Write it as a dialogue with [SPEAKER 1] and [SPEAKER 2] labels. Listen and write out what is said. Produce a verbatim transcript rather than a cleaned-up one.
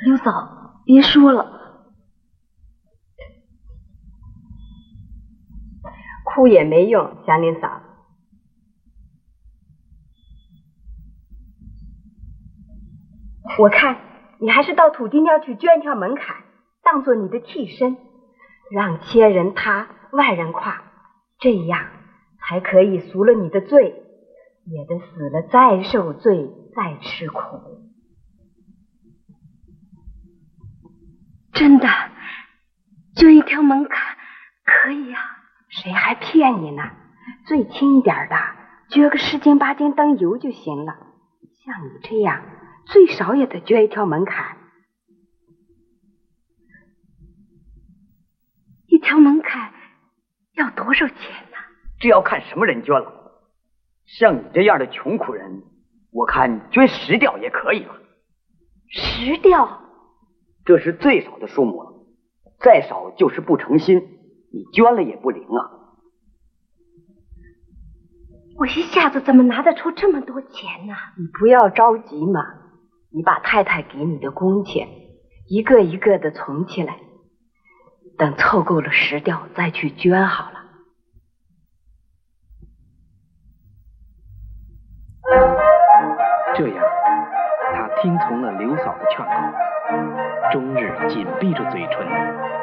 [SPEAKER 1] 刘嫂，别说了，
[SPEAKER 2] 哭也没用，祥林嫂。我看你还是到土地庙去捐条门槛，当做你的替身，让千人他万人夸，这样才可以赎了你的罪，也得死了再受罪再吃苦。
[SPEAKER 1] 真的，捐一条门槛可以啊？
[SPEAKER 2] 谁还骗你呢？最轻一点的，捐个十斤八斤灯油就行了。像你这样，最少也得捐一条门槛。
[SPEAKER 1] 一条门槛要多少钱呢？
[SPEAKER 3] 这要看什么人捐了。像你这样的穷苦人，我看捐十吊也可以了。
[SPEAKER 2] 十吊？
[SPEAKER 3] 这是最少的数目了，再少就是不诚心，你捐了也不灵啊。
[SPEAKER 1] 我一下子怎么拿得出这么多钱呢？
[SPEAKER 2] 你不要着急嘛，你把太太给你的工钱一个一个的存起来，等凑够了十吊再去捐好了。
[SPEAKER 4] 这样，他听从了刘嫂的劝告，终日紧闭着嘴唇，